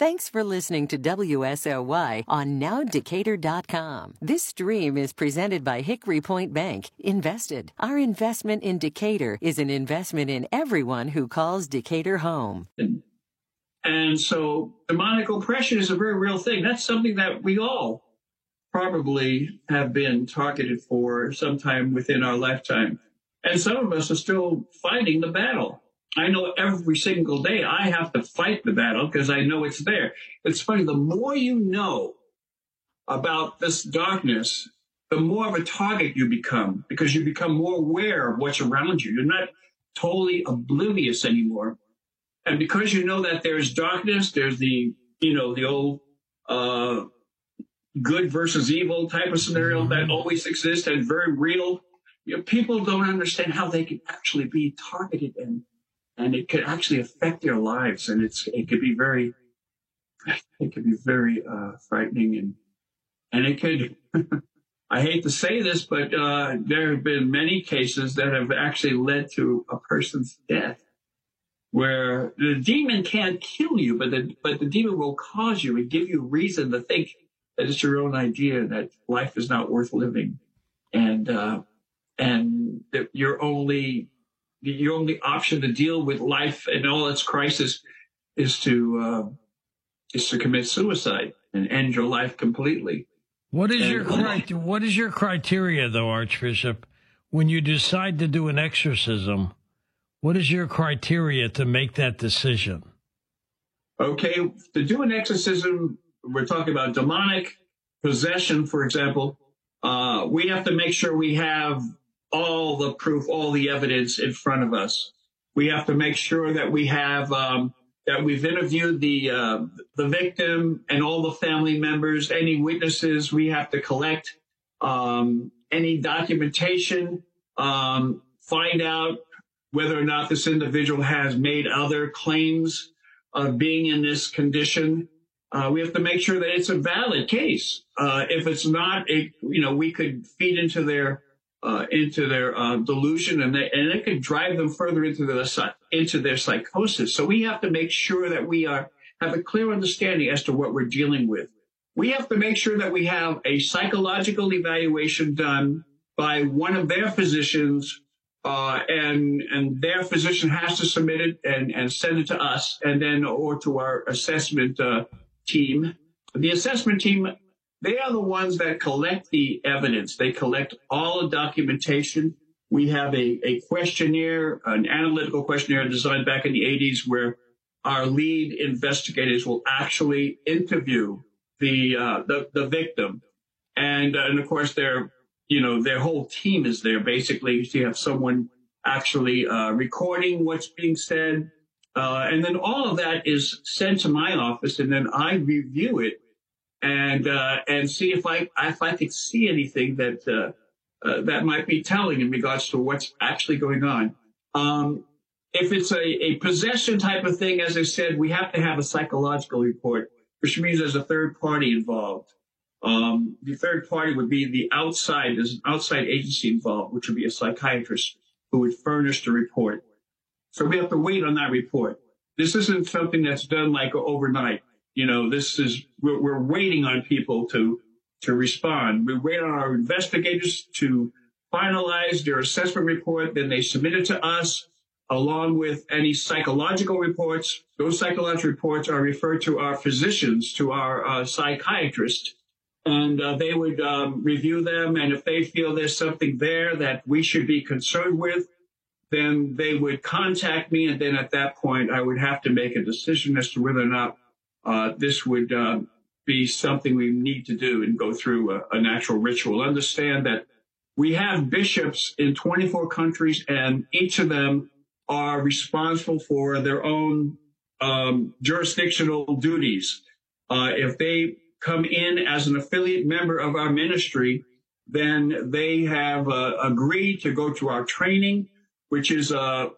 Thanks for listening to WSOY on NowDecatur.com. This stream is presented by Hickory Point Bank. Invested. Our investment in Decatur is an investment in everyone who calls Decatur home. And so demonic oppression is a very real thing. That's something that we all probably have been targeted for sometime within our lifetime. And some of us are still fighting the battle. I know every single day I have to fight the battle because I know it's there. It's funny, the more you know about this darkness, the more of a target you become because you become more aware of what's around you. You're not totally oblivious anymore. And because you know that there's darkness, there's the old good versus evil type of scenario that always exists and very real. People don't understand how they can actually be targeted and it could actually affect their lives, and it could be very frightening, and it could. I hate to say this, but there have been many cases that have actually led to a person's death, where the demon can't kill you, but the demon will cause you and give you reason to think that it's your own idea that life is not worth living, and that your only option to deal with life and all its crisis is to commit suicide and end your life completely. What is your criteria, though, Archbishop, when you decide to do an exorcism? What is your criteria to make that decision? Okay, to do an exorcism, we're talking about demonic possession, for example. We have to make sure we have all the proof, all the evidence in front of us. We have to make sure that we have that we've interviewed the victim and all the family members, any witnesses. We have to collect any documentation, find out whether or not this individual has made other claims of being in this condition. We have to make sure that it's a valid case. If it's not, we could feed into their delusion, and it could drive them further into their psychosis. So we have to make sure that we have a clear understanding as to what we're dealing with. We have to make sure that we have a psychological evaluation done by one of their physicians, and their physician has to submit it and send it to us, and then or to our assessment team. The assessment team, they are the ones that collect the evidence. They collect all the documentation. We have a questionnaire, an analytical questionnaire designed back in the 80s where our lead investigators will actually interview the victim. And of course, their whole team is there. Basically, you have someone actually recording what's being said. And then all of that is sent to my office, and then I review it and see if I could see anything that might be telling in regards to what's actually going on. If it's a possession type of thing, as I said, we have to have a psychological report, which means there's a third party involved. The third party would be there's an outside agency involved, which would be a psychiatrist who would furnish the report. So we have to wait on that report. This isn't something that's done like overnight. We're waiting on people to respond. We wait on our investigators to finalize their assessment report. Then they submit it to us along with any psychological reports. Those psychological reports are referred to our physicians, to our psychiatrist, and they would review them. And if they feel there's something there that we should be concerned with, then they would contact me. And then at that point, I would have to make a decision as to whether or not this would be something we need to do and go through a natural ritual. Understand that we have bishops in 24 countries, and each of them are responsible for their own jurisdictional duties. If they come in as an affiliate member of our ministry, then they have agreed to go to our training, which could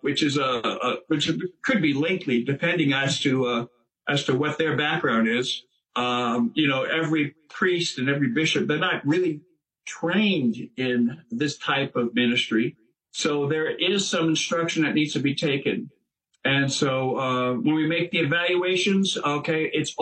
be lengthy, depending as to what their background is. Every priest and every bishop, they're not really trained in this type of ministry. So there is some instruction that needs to be taken. And so when we make the evaluations, okay, it's